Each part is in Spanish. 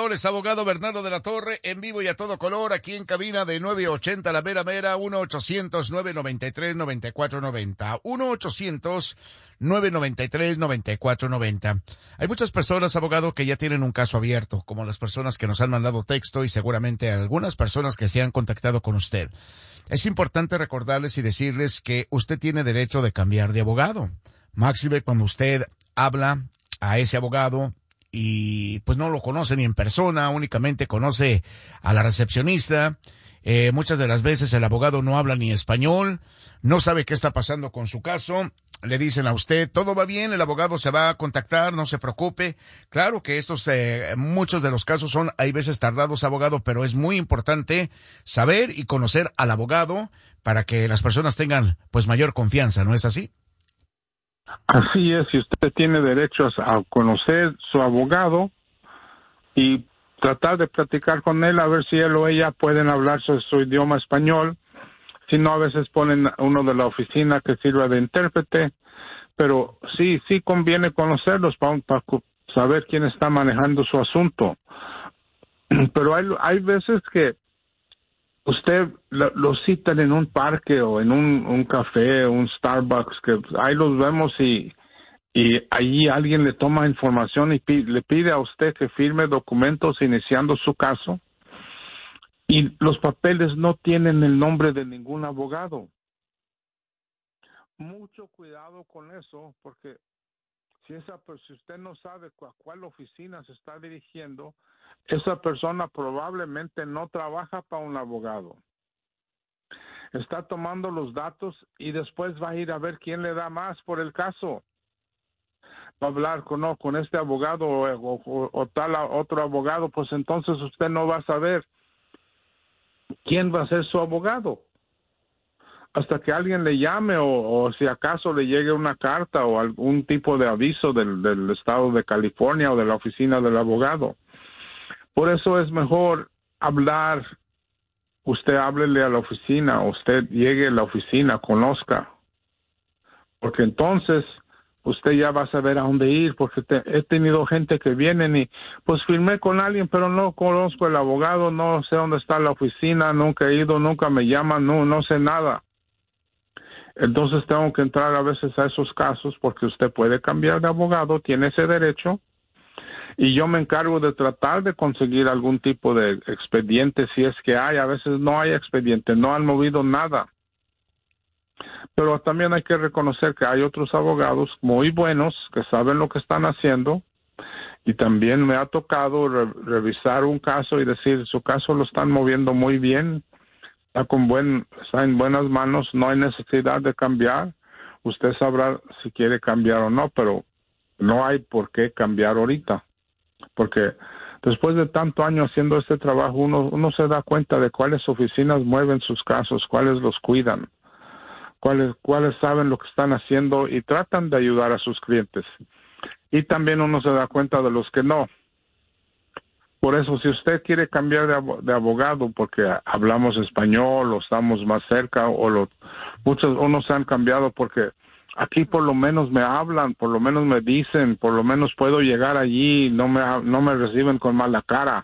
Trabajadores, abogado Bernardo de la Torre, en vivo y a todo color, aquí en cabina de 980 La Mera Mera, 1-800-993-9490, 1-800-993-9490. Hay muchas personas, abogado, que ya tienen un caso abierto, como las personas que nos han mandado texto y seguramente algunas personas que se han contactado con usted. Es importante recordarles y decirles que usted tiene derecho de cambiar de abogado. Máxime cuando usted habla a ese abogado y pues no lo conoce ni en persona, únicamente conoce a la recepcionista. Muchas de las veces el abogado no habla ni español, no sabe qué está pasando con su caso. Le dicen a usted, todo va bien, el abogado se va a contactar, no se preocupe. Claro que muchos de los casos hay veces tardados, abogado, pero es muy importante saber y conocer al abogado para que las personas tengan pues mayor confianza, ¿no es así? Así es, y usted tiene derecho a conocer su abogado y tratar de platicar con él a ver si él o ella pueden hablar su idioma español. Si no, a veces ponen uno de la oficina que sirva de intérprete, pero sí conviene conocerlos para saber quién está manejando su asunto. Pero hay veces que usted lo citan en un parque o en un café, un Starbucks, que ahí los vemos y allí alguien le toma información y le pide a usted que firme documentos iniciando su caso y los papeles no tienen el nombre de ningún abogado. Mucho cuidado con eso, porque si usted no sabe a cuál oficina se está dirigiendo, esa persona probablemente no trabaja para un abogado. Está tomando los datos y después va a ir a ver quién le da más por el caso. Va a hablar con este abogado o tal otro abogado, pues entonces usted no va a saber quién va a ser su abogado. Hasta que alguien le llame o si acaso le llegue una carta o algún tipo de aviso del estado de California o de la oficina del abogado. Por eso es mejor hablar. Usted háblele a la oficina, usted llegue a la oficina, conozca. Porque entonces usted ya va a saber a dónde ir, porque he tenido gente que vienen y pues firmé con alguien, pero no conozco el abogado, no sé dónde está la oficina, nunca he ido, nunca me llaman, no sé nada. Entonces tengo que entrar a veces a esos casos porque usted puede cambiar de abogado, tiene ese derecho. Y yo me encargo de tratar de conseguir algún tipo de expediente si es que hay. A veces no hay expediente, no han movido nada. Pero también hay que reconocer que hay otros abogados muy buenos que saben lo que están haciendo. Y también me ha tocado revisar un caso y decir, su caso lo están moviendo muy bien, está en buenas manos, no hay necesidad de cambiar. Usted sabrá si quiere cambiar o no, pero no hay por qué cambiar ahorita. Porque después de tanto año haciendo este trabajo, uno se da cuenta de cuáles oficinas mueven sus casos, cuáles los cuidan, cuáles saben lo que están haciendo y tratan de ayudar a sus clientes. Y también uno se da cuenta de los que no. Por eso, si usted quiere cambiar de abogado porque hablamos español o estamos más cerca muchos unos han cambiado porque aquí por lo menos me hablan, por lo menos me dicen, por lo menos puedo llegar allí, no me reciben con mala cara.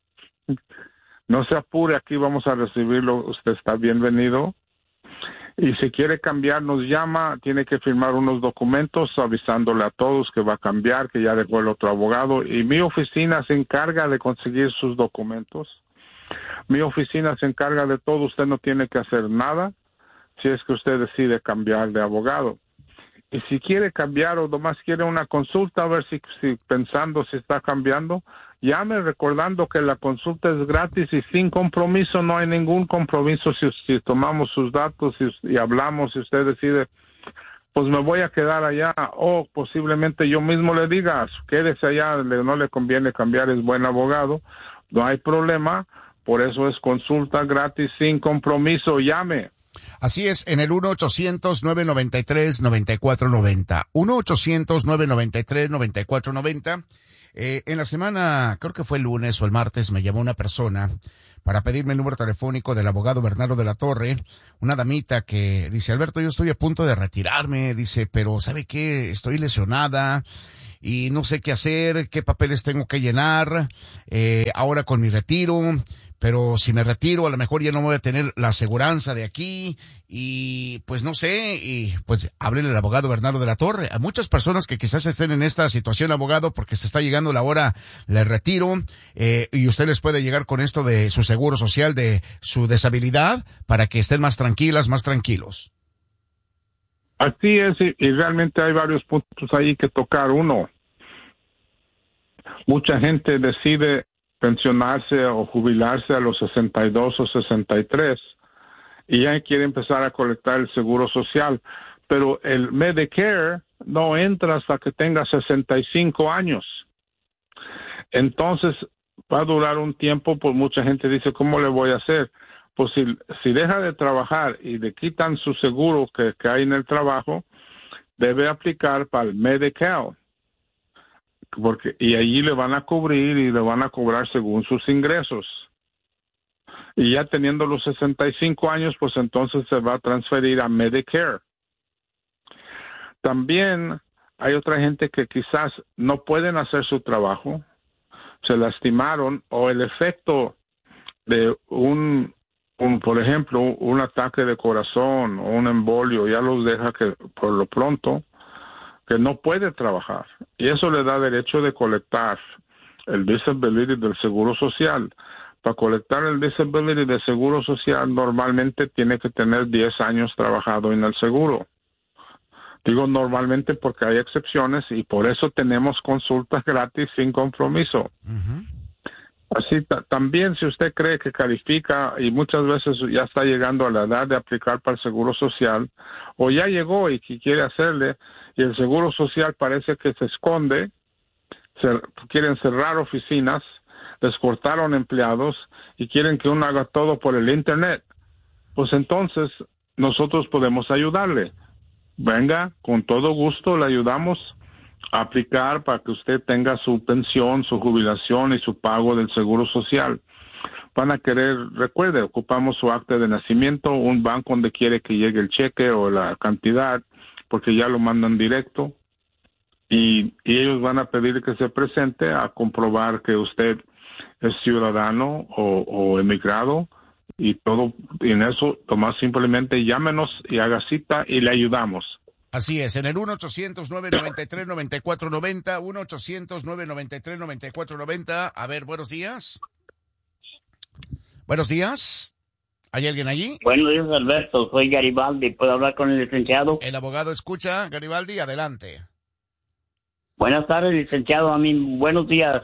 No se apure, aquí vamos a recibirlo, usted está bienvenido. Y si quiere cambiar, nos llama, tiene que firmar unos documentos avisándole a todos que va a cambiar, que ya dejó el otro abogado. Y mi oficina se encarga de conseguir sus documentos. Mi oficina se encarga de todo, usted no tiene que hacer nada si es que usted decide cambiar de abogado. Y si quiere cambiar o nomás quiere una consulta, a ver si pensando si está cambiando, llame recordando que la consulta es gratis y sin compromiso, no hay ningún compromiso si tomamos sus datos y hablamos y usted decide, pues me voy a quedar allá o posiblemente yo mismo le diga, quédese allá, no le conviene cambiar, es buen abogado, no hay problema, por eso es consulta gratis sin compromiso, llame. Así es, en el 1-800-993-9490. 1-800-993-9490. En la semana, creo que fue el lunes o el martes, me llamó una persona para pedirme el número telefónico del abogado Bernardo de la Torre, una damita que dice, Alberto, yo estoy a punto de retirarme, dice, pero ¿sabe qué? Estoy lesionada y no sé qué hacer, qué papeles tengo que llenar, ahora con mi retiro, pero si me retiro a lo mejor ya no voy a tener la aseguranza de aquí y pues no sé, y pues háblele al abogado Bernardo de la Torre. A muchas personas que quizás estén en esta situación, abogado, porque se está llegando la hora del retiro, y usted les puede llegar con esto de su seguro social, de su deshabilidad, para que estén más tranquilas, más tranquilos. Así es, y realmente hay varios puntos ahí que tocar. Uno, mucha gente decide pensionarse o jubilarse a los 62 o 63 y ya quiere empezar a colectar el seguro social, pero el Medicare no entra hasta que tenga 65 años. Entonces va a durar un tiempo, pues mucha gente dice, ¿cómo le voy a hacer? Pues si deja de trabajar y le quitan su seguro que hay en el trabajo, debe aplicar para el Medicare. Y allí le van a cubrir y le van a cobrar según sus ingresos. Y ya teniendo los 65 años, pues entonces se va a transferir a Medicare. También hay otra gente que quizás no pueden hacer su trabajo, se lastimaron, o el efecto de por ejemplo, un ataque de corazón o un embolio ya los deja que por lo pronto que no puede trabajar, y eso le da derecho de colectar el disability del seguro social. Para colectar el disability del seguro social normalmente tiene que tener 10 años trabajado en el seguro. Digo normalmente porque hay excepciones y por eso tenemos consultas gratis sin compromiso. Uh-huh. Así también, si usted cree que califica y muchas veces ya está llegando a la edad de aplicar para el seguro social, o ya llegó y que quiere hacerle, y el seguro social parece que se esconde, quieren cerrar oficinas, les cortaron empleados y quieren que uno haga todo por el internet, pues entonces nosotros podemos ayudarle. Venga, con todo gusto le ayudamos a aplicar para que usted tenga su pensión, su jubilación y su pago del seguro social. Van a querer, recuerde, ocupamos su acta de nacimiento, un banco donde quiere que llegue el cheque o la cantidad, porque ya lo mandan directo, y ellos van a pedir que se presente a comprobar que usted es ciudadano o emigrado, y todo en eso, Tomás, simplemente llámenos y haga cita y le ayudamos. Así es, en el 1-800-993-9490, 1-800-993-9490. A ver, buenos días. Buenos días. ¿Hay alguien allí? Buenos días, Alberto. Soy Garibaldi. ¿Puedo hablar con el licenciado? El abogado escucha. Garibaldi, adelante. Buenas tardes, licenciado. A mí, buenos días.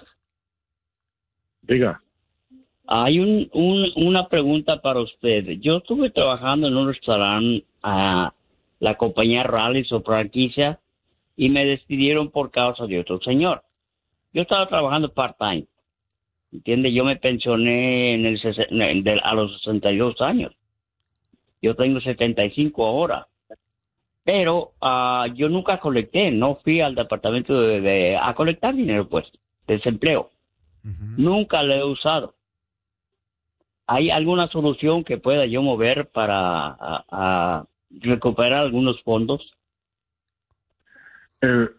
Diga. Hay una pregunta para usted. Yo estuve trabajando en un restaurante a la compañía Rallis o franquicia y me despidieron por causa de otro señor. Yo estaba trabajando part-time. ¿Entiende? Yo me pensioné a los 62 años. Yo tengo 75 ahora. Pero yo nunca colecté, no fui al departamento a colectar dinero, pues, desempleo. Uh-huh. Nunca lo he usado. ¿Hay alguna solución que pueda yo mover para recuperar algunos fondos? El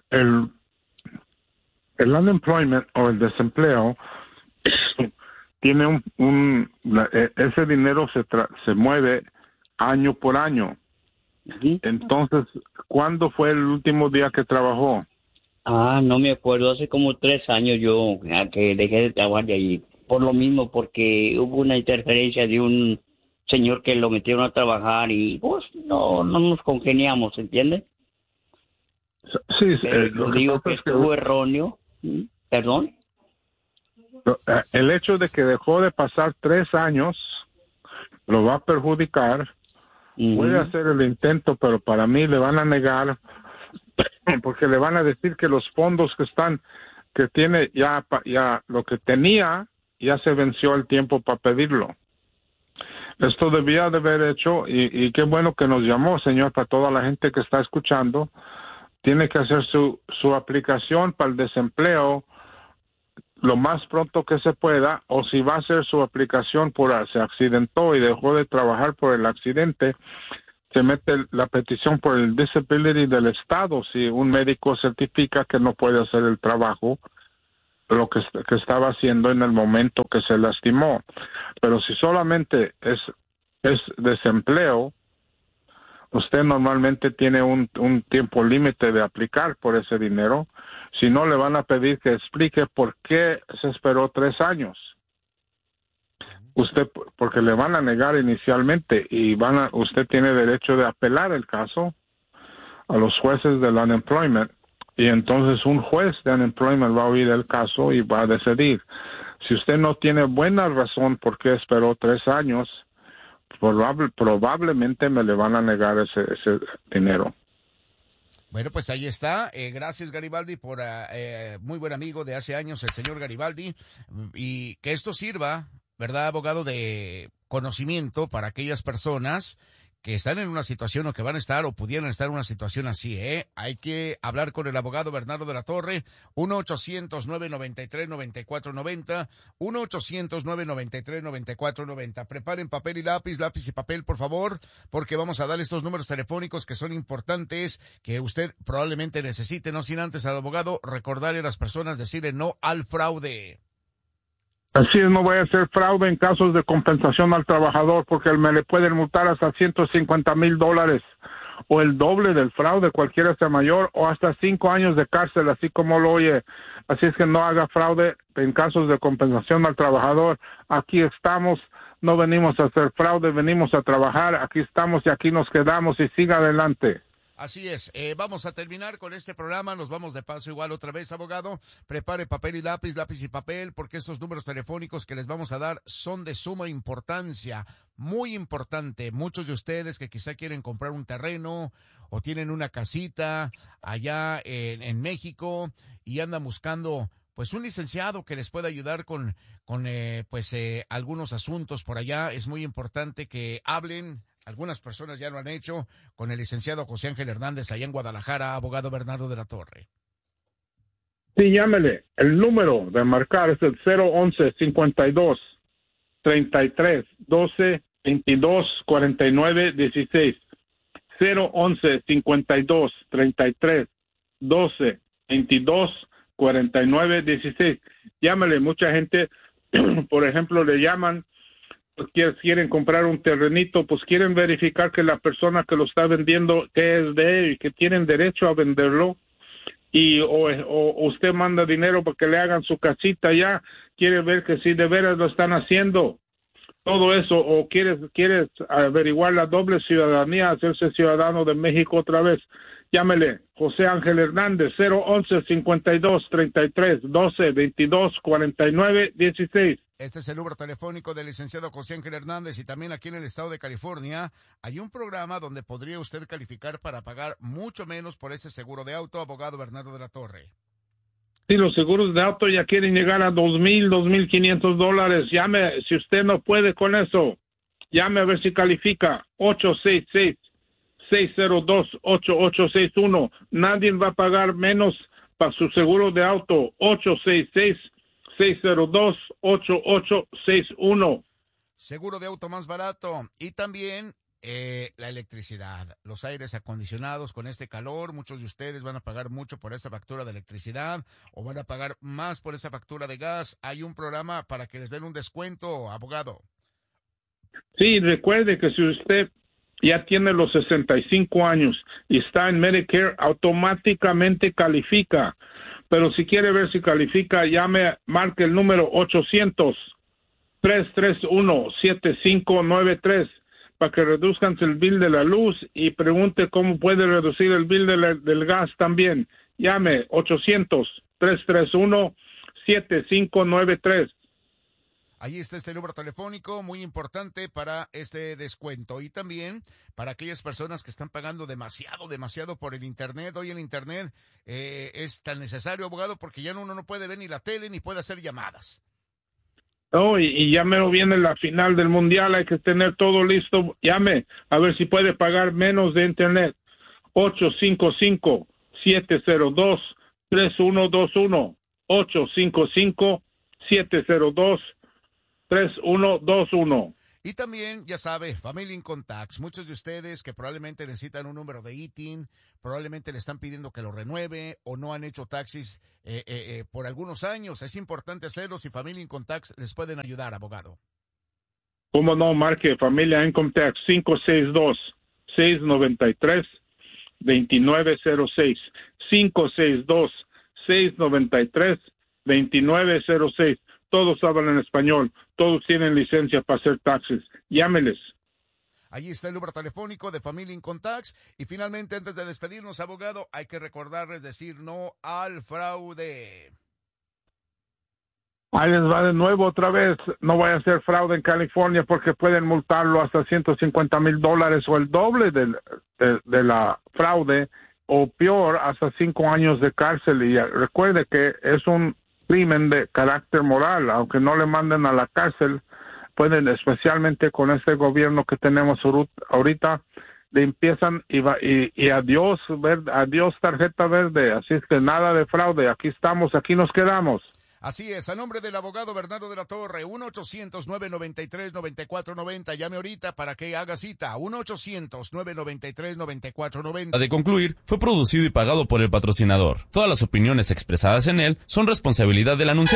unemployment o el desempleo tiene ese dinero se mueve año por año. ¿Sí? Entonces, ¿cuándo fue el último día que trabajó? No me acuerdo, hace como 3 años yo que dejé de trabajar de allí. Por lo mismo, porque hubo una interferencia de un señor que lo metieron a trabajar y pues no nos congeniamos, ¿entiende? Sí, yo digo que estuvo erróneo. ¿Perdón? El hecho de que dejó de pasar 3 años lo va a perjudicar. Uh-huh. Puede hacer el intento, pero para mí le van a negar porque le van a decir que los fondos que tiene ya lo que tenía ya se venció el tiempo para pedirlo. Esto debía de haber hecho, y qué bueno que nos llamó, señor, para toda la gente que está escuchando. Tiene que hacer su aplicación para el desempleo lo más pronto que se pueda, o si va a hacer su aplicación se accidentó y dejó de trabajar por el accidente, se mete la petición por el disability del Estado si un médico certifica que no puede hacer el trabajo lo que estaba haciendo en el momento que se lastimó. Pero si solamente es desempleo, usted normalmente tiene un tiempo límite de aplicar por ese dinero. Si no, le van a pedir que explique por qué se esperó 3 años. Usted, porque le van a negar inicialmente y usted tiene derecho de apelar el caso a los jueces del unemployment, y entonces un juez de unemployment va a oír el caso y va a decidir. Si usted no tiene buena razón por qué esperó 3 años, probablemente me le van a negar ese dinero. Bueno, pues ahí está. Gracias, Garibaldi, por muy buen amigo de hace años, el señor Garibaldi, y que esto sirva, ¿verdad, abogado, de conocimiento para aquellas personas que están en una situación o que van a estar o pudieran estar en una situación así, ¿eh? Hay que hablar con el abogado Bernardo de la Torre, 1-800-993-9490, 1-800-993-9490. Preparen papel y lápiz y papel, por favor, porque vamos a dar estos números telefónicos que son importantes, que usted probablemente necesite, no sin antes al abogado recordarle a las personas, decirle no al fraude. Así es, no voy a hacer fraude en casos de compensación al trabajador, porque me le pueden multar hasta $150,000 o el doble del fraude, cualquiera sea mayor, o hasta 5 años de cárcel, así como lo oye. Así es que no haga fraude en casos de compensación al trabajador. Aquí estamos, no venimos a hacer fraude, venimos a trabajar, aquí estamos y aquí nos quedamos y siga adelante. Así es, vamos a terminar con este programa, nos vamos de paso igual otra vez, abogado, prepare papel y lápiz y papel, porque estos números telefónicos que les vamos a dar son de suma importancia, muy importante. Muchos de ustedes que quizá quieren comprar un terreno o tienen una casita allá en México y andan buscando pues un licenciado que les pueda ayudar con algunos asuntos por allá, es muy importante que hablen. Algunas personas ya lo han hecho con el licenciado José Ángel Hernández allá en Guadalajara, abogado Bernardo de la Torre. Sí, llámele. El número de marcar es el 011-52-33-12-22-49-16. 011-52-33-12-22-49-16. Llámele. Mucha gente, por ejemplo, le llaman, quieren comprar un terrenito, pues quieren verificar que la persona que lo está vendiendo, que es de él y que tienen derecho a venderlo, y o usted manda dinero para que le hagan su casita ya, quiere ver que si de veras lo están haciendo, todo eso, o quieres averiguar la doble ciudadanía, hacerse ciudadano de México otra vez. Llámele, José Ángel Hernández, 011-52-33-12-22-49-16. Este es el número telefónico del licenciado José Ángel Hernández, y también aquí en el estado de California hay un programa donde podría usted calificar para pagar mucho menos por ese seguro de auto, abogado Bernardo de la Torre. Sí, los seguros de auto ya quieren llegar a $2,000, $2,500. Llame, si usted no puede con eso, llame a ver si califica. 866-602-8861. Nadie va a pagar menos para su seguro de auto. 866-602-8861. Seguro de auto más barato. Y también la electricidad, los aires acondicionados con este calor. Muchos de ustedes van a pagar mucho por esa factura de electricidad o van a pagar más por esa factura de gas. Hay un programa para que les den un descuento, abogado. Sí, recuerde que si usted ya tiene los 65 años y está en Medicare, automáticamente califica. Pero si quiere ver si califica, marque el número 800-331-7593 para que reduzcan el bill de la luz y pregunte cómo puede reducir el bill del gas también. Llame 800-331-7593. Ahí está este número telefónico, muy importante para este descuento. Y también para aquellas personas que están pagando demasiado por el Internet. Hoy el Internet es tan necesario, abogado, porque ya uno no puede ver ni la tele ni puede hacer llamadas. Oh, y ya me viene la final del Mundial, hay que tener todo listo. Llame a ver si puede pagar menos de Internet. 855-702-3121. 855-702-3121. Y también, ya sabe, Family Income Tax. Muchos de ustedes que probablemente necesitan un número de ITIN, probablemente le están pidiendo que lo renueve o no han hecho taxis por algunos años. Es importante hacerlos y Family Income Tax les pueden ayudar, abogado. ¿Cómo no? Marque Familia Income Tax 562-693-2906. 562-693-2906. Todos hablan español. Todos tienen licencia para hacer taxes. Llámeles. Allí está el número telefónico de Family Income Tax. Y finalmente, antes de despedirnos, abogado, hay que recordarles decir no al fraude. Ahí les va de nuevo otra vez. No vaya a ser fraude en California porque pueden multarlo hasta $150,000 o el doble de la fraude, o peor, hasta 5 años de cárcel. Y recuerde que es un crimen de carácter moral. Aunque no le manden a la cárcel, pueden, especialmente con este gobierno que tenemos ahorita, le empiezan y adiós, adiós tarjeta verde. Así es que nada de fraude. Aquí estamos, aquí nos quedamos. Así es, a nombre del abogado Bernardo de la Torre, 1-800-993-9490. Llame ahorita para que haga cita, 1-800-993-9490. De concluir, fue producido y pagado por el patrocinador. Todas las opiniones expresadas en él son responsabilidad del anunciante.